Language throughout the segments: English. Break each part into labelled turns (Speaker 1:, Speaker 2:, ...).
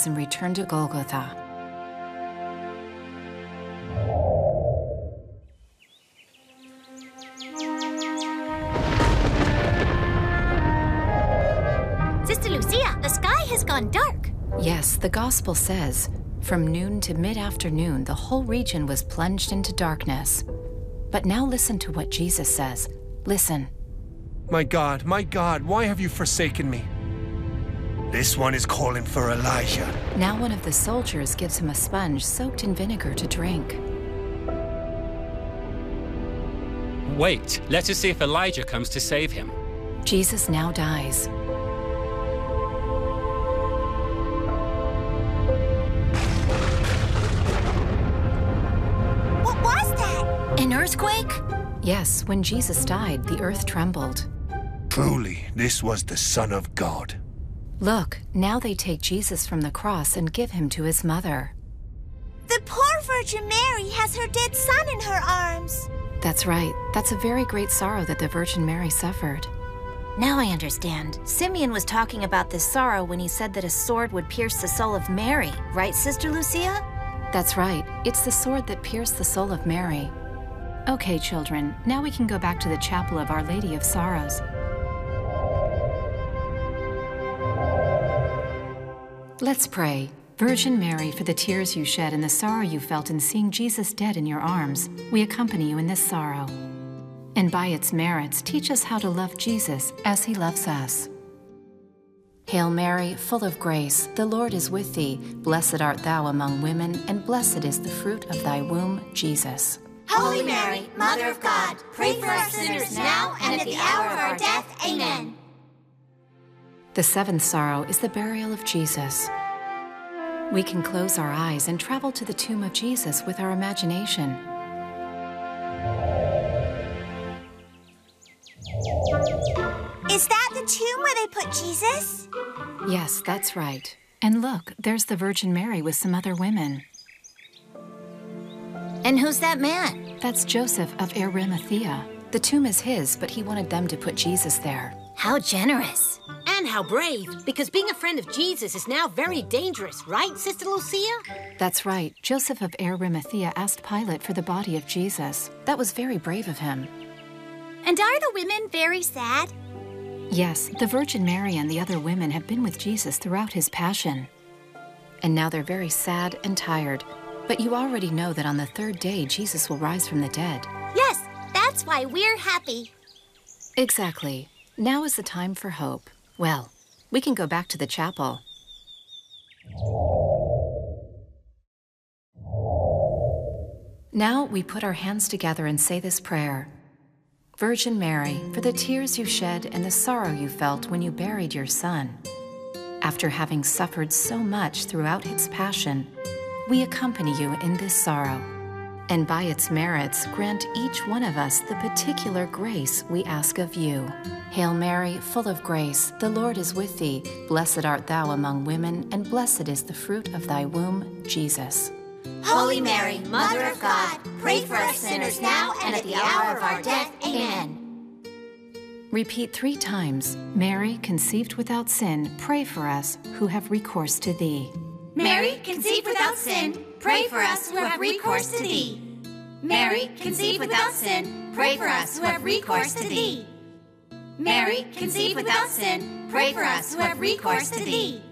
Speaker 1: eyes and return to Golgotha.
Speaker 2: Sister Lucia, the sky has gone dark.
Speaker 1: Yes, the Gospel says, from noon to mid-afternoon, the whole region was plunged into darkness. But now listen to what Jesus says. Listen.
Speaker 3: My God, why have you forsaken me? This one is calling for Elijah.
Speaker 1: Now one of the soldiers gives him a sponge soaked in vinegar to drink.
Speaker 4: Wait, let us see if Elijah comes to save him.
Speaker 1: Jesus now dies.
Speaker 2: What was that? An earthquake?
Speaker 1: Yes, when Jesus died, the earth trembled.
Speaker 3: Truly, this was the Son of God.
Speaker 1: Look, now they take Jesus from the cross and give him to his mother.
Speaker 2: The poor Virgin Mary has her dead son in her arms.
Speaker 1: That's right. That's a very great sorrow that the Virgin Mary suffered.
Speaker 2: Now I understand. Simeon was talking about this sorrow when he said that a sword would pierce the soul of Mary, right, Sister Lucia?
Speaker 1: That's right. It's the sword that pierced the soul of Mary. Okay, children, now we can go back to the chapel of Our Lady of Sorrows. Let's pray. Virgin Mary, for the tears you shed and the sorrow you felt in seeing Jesus dead in your arms, we accompany you in this sorrow. And by its merits, teach us how to love Jesus as he loves us. Hail Mary, full of grace, the Lord is with thee. Blessed art thou among women, and blessed is the fruit of thy womb, Jesus.
Speaker 2: Holy Mary, Mother of God, pray for us sinners now and at the hour of our death. Amen.
Speaker 1: The seventh sorrow is the burial of Jesus. We can close our eyes and travel to the tomb of Jesus with our imagination.
Speaker 2: Is that the tomb where they put Jesus?
Speaker 1: Yes, that's right. And look, there's the Virgin Mary with some other women.
Speaker 2: And who's that man?
Speaker 1: That's Joseph of Arimathea. The tomb is his, but he wanted them to put Jesus there.
Speaker 2: How generous.
Speaker 5: And how brave, because being a friend of Jesus is now very dangerous, right, Sister Lucia?
Speaker 1: That's right. Joseph of Arimathea asked Pilate for the body of Jesus. That was very brave of him.
Speaker 2: And are the women very sad?
Speaker 1: Yes, the Virgin Mary and the other women have been with Jesus throughout his passion. And now they're very sad and tired. But you already know that on the third day, Jesus will rise from the dead.
Speaker 2: Yes, that's why we're happy.
Speaker 1: Exactly. Now is the time for hope. Well, we can go back to the chapel. Now we put our hands together and say this prayer. Virgin Mary, for the tears you shed and the sorrow you felt when you buried your son. After having suffered so much throughout his passion, we accompany you in this sorrow. And by its merits, grant each one of us the particular grace we ask of you. Hail Mary, full of grace, the Lord is with thee. Blessed art thou among women, and blessed is the fruit of thy womb, Jesus.
Speaker 2: Holy Mary, Mother of God, pray for us sinners now and at the hour of our death. Amen.
Speaker 1: Repeat 3 times. Mary, conceived without sin, pray for us who have recourse to thee.
Speaker 2: Mary, conceived without sin, pray for us who have recourse to thee. Mary, conceived without sin, pray for us who have recourse to thee. Mary, conceived without sin, pray for us who have recourse to thee.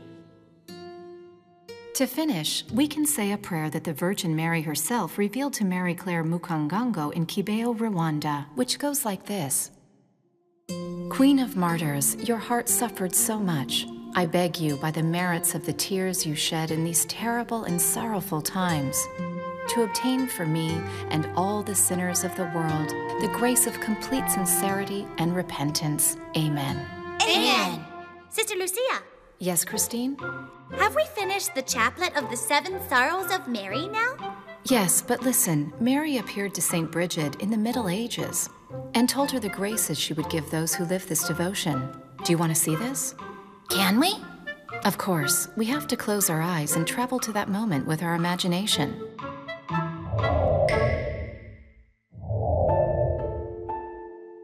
Speaker 1: To finish, we can say a prayer that the Virgin Mary herself revealed to Mary Claire Mukangango in Kibeho, Rwanda, which goes like this. Queen of Martyrs, your heart suffered so much. I beg you, by the merits of the tears you shed in these terrible and sorrowful times, to obtain for me and all the sinners of the world the grace of complete sincerity and repentance. Amen.
Speaker 2: Amen. Sister Lucia.
Speaker 1: Yes, Christine?
Speaker 2: Have we finished the chaplet of the 7 sorrows of Mary now?
Speaker 1: Yes, but listen, Mary appeared to St. Bridget in the Middle Ages and told her the graces she would give those who live this devotion. Do you want to see this?
Speaker 2: Can we?
Speaker 1: Of course. We have to close our eyes and travel to that moment with our imagination.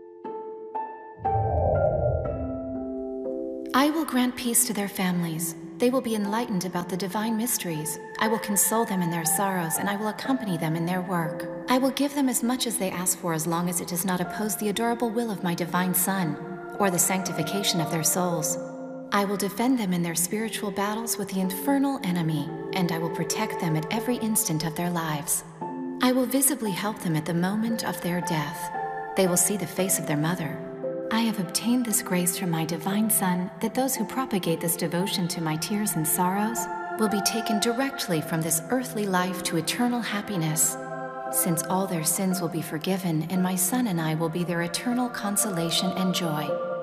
Speaker 1: I will grant peace to their families. They will be enlightened about the divine mysteries. I will console them in their sorrows, and I will accompany them in their work. I will give them as much as they ask for as long as it does not oppose the adorable will of my divine Son, or the sanctification of their souls. I will defend them in their spiritual battles with the infernal enemy, and I will protect them at every instant of their lives. I will visibly help them at the moment of their death. They will see the face of their mother. I have obtained this grace from my divine Son, that those who propagate this devotion to my tears and sorrows will be taken directly from this earthly life to eternal happiness, since all their sins will be forgiven, and my Son and I will be their eternal consolation and joy.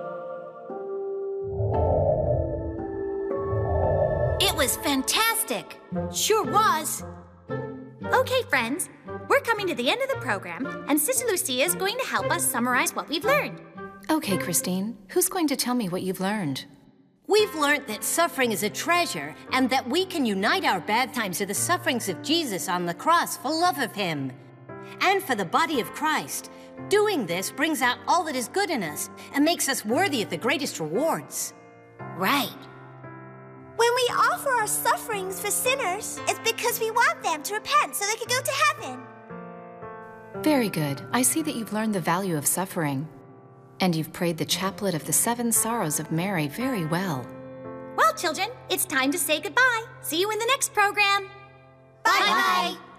Speaker 2: It was fantastic!
Speaker 5: Sure was.
Speaker 2: Okay, friends, we're coming to the end of the program, and Sister Lucia is going to help us summarize what we've learned.
Speaker 1: Okay, Christine, who's going to tell me what you've learned?
Speaker 5: We've learned that suffering is a treasure, and that we can unite our bad times to the sufferings of Jesus on the cross for love of him, and for the body of Christ. Doing this brings out all that is good in us and makes us worthy of the greatest rewards.
Speaker 2: Right.
Speaker 6: When we offer our sufferings for sinners, it's because we want them to repent so they can go to heaven.
Speaker 1: Very good. I see that you've learned the value of suffering. And you've prayed the chaplet of the 7 Sorrows of Mary very well.
Speaker 2: Well, children, it's time to say goodbye. See you in the next program.
Speaker 6: Bye-bye.